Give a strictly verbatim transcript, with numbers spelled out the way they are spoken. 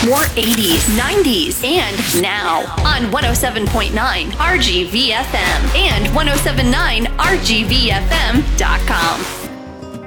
More eighties, nineties, and now on one oh seven point nine R G V F M and ten seventy-nine R G V F M dot com.